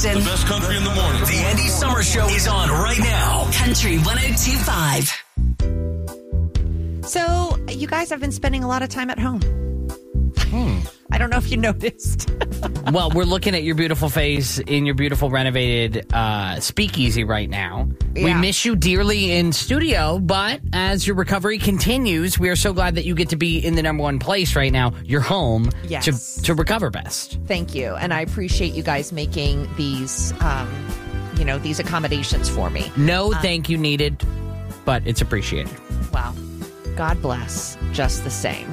Houston. The best country in the morning. The Andy Summer Show is on right now. Country 102.5. So, you guys have been spending a lot of time at home. I don't know if you noticed. Well, we're looking at your beautiful face in your beautiful renovated speakeasy right now. Yeah. We miss you dearly in studio, but as your recovery continues, we are so glad that you get to be in the number one place right now, your home, Yes. to recover best. Thank you. And I appreciate you guys making these, these accommodations for me. No thank you needed, but it's appreciated. Wow. God bless. Just the same.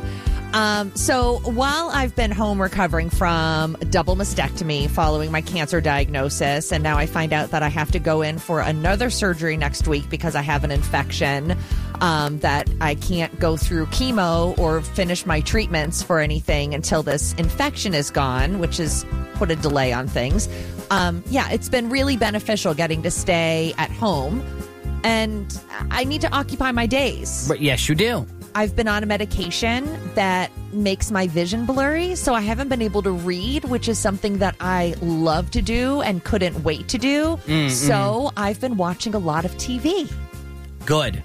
So while I've been home recovering from a double mastectomy following my cancer diagnosis, and now I find out that I have to go in for another surgery next week because I have an infection, that I can't go through chemo or finish my treatments for anything until this infection is gone, which has put a delay on things. It's been really beneficial getting to stay at home, and I need to occupy my days. But yes, you do. I've been on a medication that makes my vision blurry, so I haven't been able to read, which is something that I love to do and couldn't wait to do. So I've been watching a lot of TV. Good.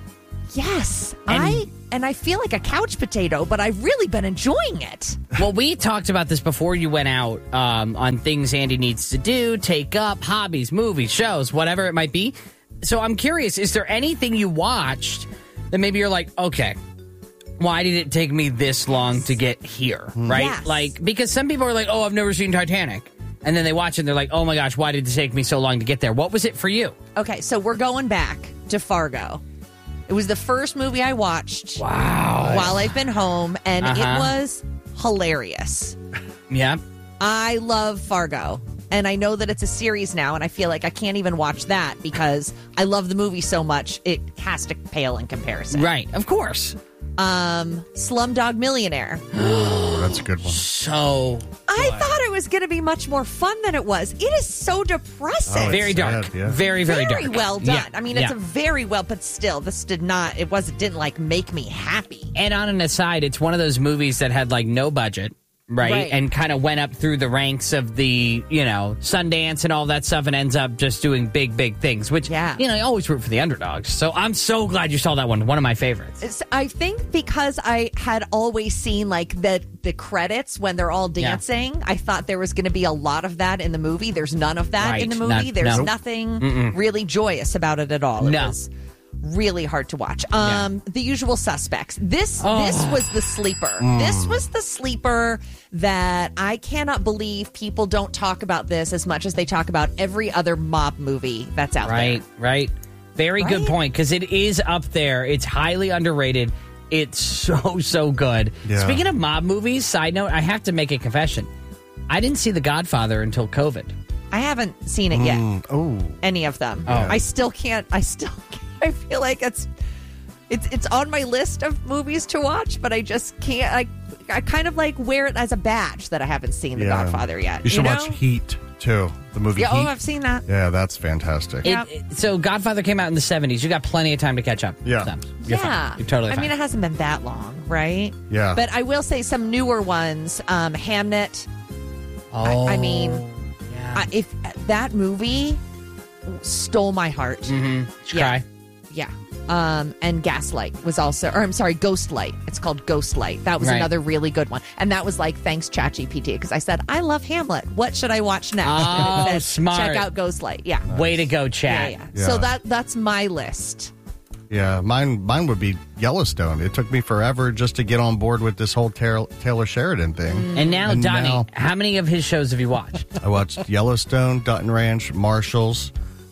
Yes. And I feel like a couch potato, but I've really been enjoying it. Well, we talked about this before you went out on things Andy needs to do, take up, hobbies, movies, shows, whatever it might be. So I'm curious, is there anything you watched that maybe you're like, okay, why did it take me this long to get here, right? Yes. Like, because some people are like, oh, I've never seen Titanic. And then they watch it and they're like, oh my gosh, why did it take me so long to get there? What was it for you? Okay, so we're going back to Fargo. It was the first movie I watched while I've been home, and it was hilarious. Yeah. I love Fargo. And I know that it's a series now, and I feel like I can't even watch that because I love the movie so much, it has to pale in comparison. Right, of course. Slumdog Millionaire. Oh, that's a good one. So I thought it was going to be much more fun than it was. It is so depressing. very dark. sad, yeah. Very, very dark. Very well done. Yeah, I mean, it's yeah. a very well, but still, this didn't like make me happy. And on an aside, it's one of those movies that had like no budget, right? And kind of went up through the ranks of the, Sundance and all that stuff and ends up just doing big, big things, which, I always root for the underdogs. So I'm so glad you saw that one. One of my favorites. I think because I had always seen like the credits when they're all dancing, I thought there was going to be a lot of that in the movie. There's none of that in the movie. There's nothing really joyous about it at all. It was really hard to watch. The Usual Suspects. This was the sleeper. This was the sleeper that I cannot believe people don't talk about this as much as they talk about every other mob movie that's out there. Right. Very good point, because it is up there. It's highly underrated. It's so good. Yeah. Speaking of mob movies, side note, I have to make a confession. I didn't see The Godfather until COVID. I haven't seen it yet. Any of them. I still can't. I feel like it's on my list of movies to watch, but I just can't. I kind of like wear it as a badge that I haven't seen The Godfather yet. You should watch Heat too. The movie. Yeah, Heat. I've seen that. Yeah, that's fantastic. So Godfather came out in the 70s. You got plenty of time to catch up. Yeah. So you're fine. You're totally fine. I mean, it hasn't been that long, right? Yeah. But I will say some newer ones. Hamnet. I mean, if that movie stole my heart. Did you cry? Yeah. And Gaslight was also, or I'm sorry, Ghostlight. It's called Ghostlight. That was another really good one. And that was like, thanks ChatGPT, because I said, I love Hamlet. What should I watch next? Oh, and it said, smart. Check out Ghostlight. Yeah. Way to go, chat. Yeah. So that's my list. Yeah, mine would be Yellowstone. It took me forever just to get on board with this whole Taylor Sheridan thing. And now, Donnie, how many of his shows have you watched? I watched Yellowstone, Dutton Ranch, Marshalls.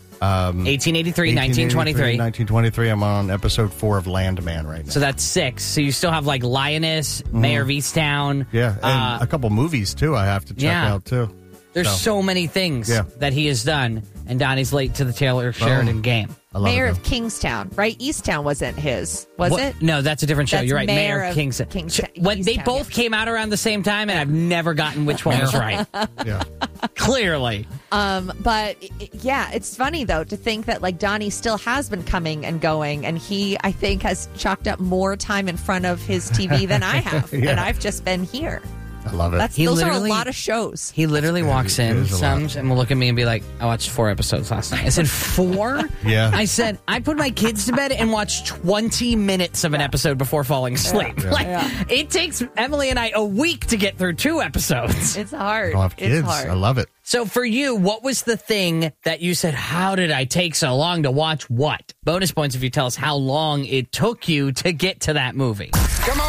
1883, 1923. 1923. I'm on episode 4 of Landman right now. So that's 6. So you still have like Lioness, Mayor of Easttown. Yeah, and a couple movies too I have to check out too. There's so many things that he has done, and Donnie's late to the Taylor Sheridan game. Mayor of Kingstown, right? Easttown wasn't his, was it? No, that's a different show. That's You're right. Mayor of Kingstown. Kingstown. They both came out around the same time, and I've never gotten which one was right. Yeah. Clearly. But it's funny though to think that like Donnie still has been coming and going, and he, I think, has chalked up more time in front of his TV than I have, and I've just been here. I love it. Those are a lot of shows. He literally walks in is a lot. and will look at me and be like, I watched 4 episodes last night. I said, 4? Yeah. I said, I put my kids to bed and watched 20 minutes of an episode before falling asleep. It takes Emily and I a week to get through 2 episodes. It's hard. I don't have kids. It's hard. I love it. So for you, what was the thing that you said, how did I take so long to watch what? Bonus points if you tell us how long it took you to get to that movie. Come on.